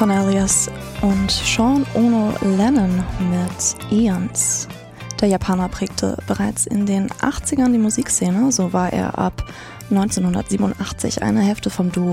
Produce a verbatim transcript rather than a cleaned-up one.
Cornelius und Sean Ono Lennon mit Eons. Der Japaner prägte bereits in den achtzigern die Musikszene, so war er ab neunzehnhundertsiebenundachtzig eine Hälfte vom Duo